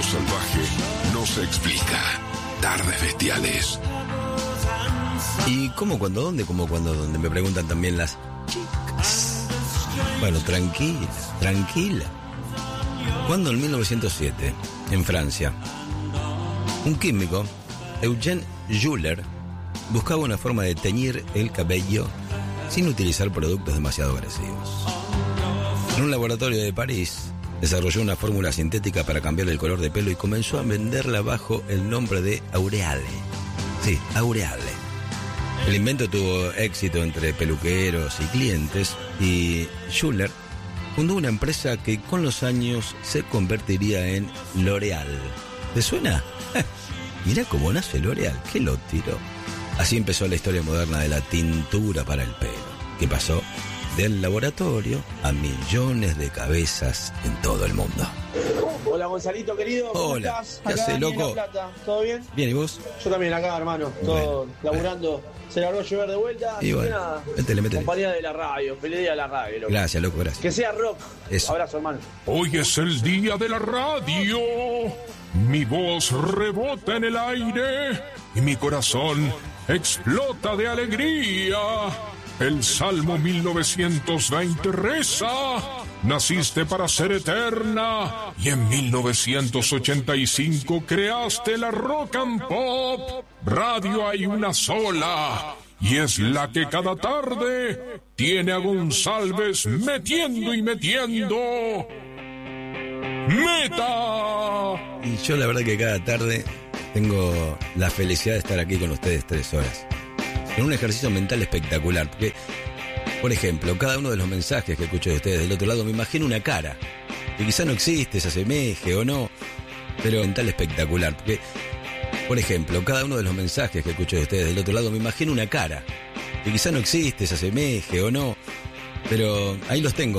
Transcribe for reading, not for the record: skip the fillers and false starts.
salvaje no se explica. Tardes bestiales. ¿Y cómo, cuándo, dónde? ¿Cómo, cuándo, dónde? Me preguntan también las chicas. Bueno, tranquila. Cuando en 1907, en Francia, un químico, Eugène Schuller, buscaba una forma de teñir el cabello sin utilizar productos demasiado agresivos. En un laboratorio de París, desarrolló una fórmula sintética para cambiar el color de pelo y comenzó a venderla bajo el nombre de Aureale. Sí, Aureale. El invento tuvo éxito entre peluqueros y clientes y Schuller fundó una empresa que con los años se convertiría en L'Oréal. ¿Te suena? Mirá cómo nace L'Oréal, que lo tiró. Así empezó la historia moderna de la tintura para el pelo, que pasó del laboratorio a millones de cabezas en todo el mundo. Hola Gonzalito querido, ¿cómo Hola, estás? ¿qué haces, loco? ¿Todo bien? Bien, ¿y vos? Yo también acá, hermano, todo laburando. Se largó a llover de vuelta. Y bueno, nada, métele. compañía de la radio, feliz día de la radio, loco. Gracias, loco, gracias. Que sea rock. Eso. Abrazo, hermano. Hoy es el día de la radio. Mi voz rebota en el aire y mi corazón explota de alegría. El Salmo 1920 reza: naciste para ser eterna y en 1985 creaste la Rock and Pop. Radio hay una sola y es la que cada tarde tiene a González metiendo y metiendo meta. Y yo la verdad que cada tarde tengo la felicidad de estar aquí con ustedes 3 horas. En un ejercicio mental espectacular, porque, por ejemplo, cada uno de los mensajes que escucho de ustedes del otro lado, me imagino una cara, que quizá no existe, se asemeje o no, pero mental espectacular, porque, por ejemplo, cada uno de los mensajes que escucho de ustedes del otro lado, me imagino una cara, que quizá no existe, se asemeje o no, pero ahí los tengo.